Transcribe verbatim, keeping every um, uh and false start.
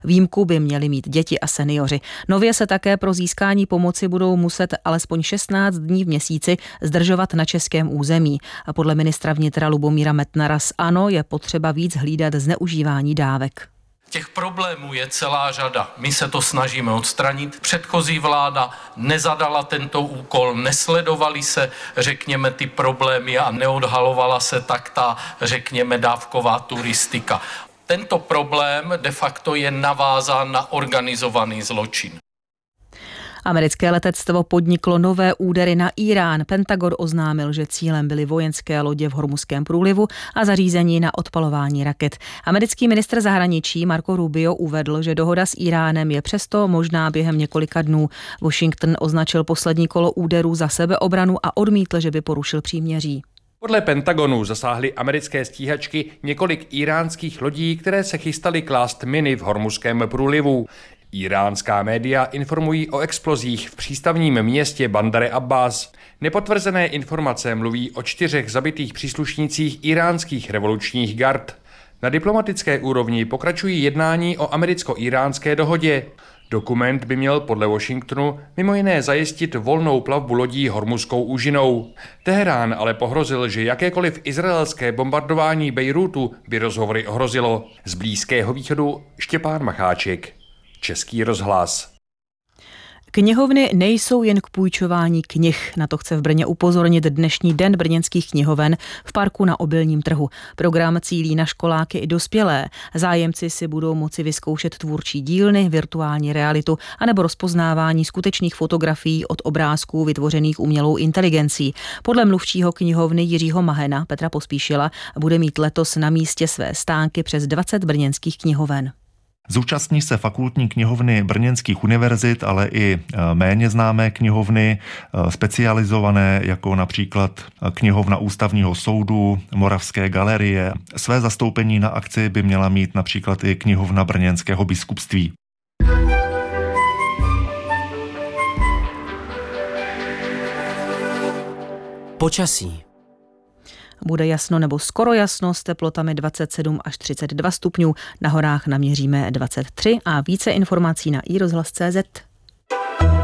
Výjimku by měli mít děti a seniori. Nově se také pro získání pomoci budou muset alespoň šestnáct dní v měsíci zdržovat na českém území. A podle ministra vnitra Lubomíra Metnara z ANO je potřeba víc hlídat zneužívání dávek. Těch problémů je celá řada. My se to snažíme odstranit. Předchozí vláda nezadala tento úkol, nesledovaly se, řekněme, ty problémy a neodhalovala se tak ta, řekněme, dávková turistika. Tento problém de facto je navázán na organizovaný zločin. Americké letectvo podniklo nové údery na Irán. Pentagon oznámil, že cílem byly vojenské lodě v Hormuzském průlivu a zařízení na odpalování raket. Americký ministr zahraničí Marco Rubio uvedl, že dohoda s Iránem je přesto možná během několika dnů. Washington označil poslední kolo úderů za sebeobranu a odmítl, že by porušil příměří. Podle Pentagonu zasáhly americké stíhačky několik iránských lodí, které se chystaly klást miny v Hormuzském průlivu. Iránská média informují o explozích v přístavním městě Bandar Abbas. Nepotvrzené informace mluví o čtyřech zabitých příslušnících iránských revolučních gard. Na diplomatické úrovni pokračují jednání o americko-iránské dohodě. Dokument by měl podle Washingtonu mimo jiné zajistit volnou plavbu lodí Hormuzskou úžinou. Teherán ale pohrozil, že jakékoliv izraelské bombardování Bejrútu by rozhovory ohrozilo. Z Blízkého východu Štěpán Macháček, Český rozhlas. Knihovny nejsou jen k půjčování knih. Na to chce v Brně upozornit dnešní den brněnských knihoven v parku na Obilním trhu. Program cílí na školáky i dospělé. Zájemci si budou moci vyzkoušet tvůrčí dílny, virtuální realitu anebo rozpoznávání skutečných fotografií od obrázků vytvořených umělou inteligencí. Podle mluvčího knihovny Jiřího Mahena Petra Pospíšila bude mít letos na místě své stánky přes dvacet brněnských knihoven. Zúčastní se fakultní knihovny brněnských univerzit, ale i méně známé knihovny, specializované jako například knihovna Ústavního soudu, Moravské galerie. Své zastoupení na akci by měla mít například i knihovna Brněnského biskupství. Počasí. Bude jasno nebo skoro jasno s teplotami dvacet sedm až třicet dva stupňů. Na horách naměříme dvacet tři a více informací na i rozhlas tečka cé zet.